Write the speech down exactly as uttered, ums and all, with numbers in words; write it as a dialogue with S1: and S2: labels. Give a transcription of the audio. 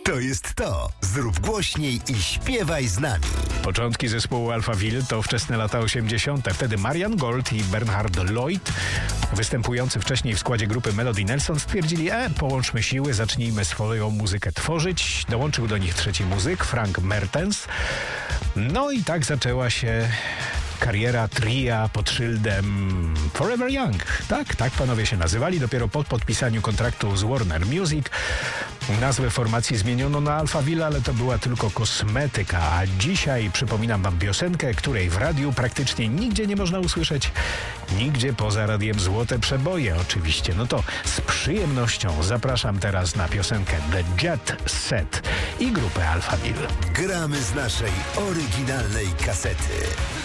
S1: To jest to. Zrób głośniej i śpiewaj z nami.
S2: Początki zespołu Alphaville to wczesne lata osiemdziesiąte. Wtedy Marian Gold i Bernhard Lloyd, występujący wcześniej w składzie grupy Melody Nelson, stwierdzili, e, połączmy siły, zacznijmy swoją muzykę tworzyć. Dołączył do nich trzeci muzyk, Frank Mertens. No i tak zaczęła się kariera tria pod szyldem Forever Young. Tak, tak panowie się nazywali. Dopiero po podpisaniu kontraktu z Warner Music nazwę formacji zmieniono na Alphaville, ale to była tylko kosmetyka. A dzisiaj przypominam wam piosenkę, której w radiu praktycznie nigdzie nie można usłyszeć. Nigdzie poza radiem Złote Przeboje oczywiście. No to z przyjemnością zapraszam teraz na piosenkę The Jet Set i grupę Alphaville.
S1: Gramy z naszej oryginalnej kasety.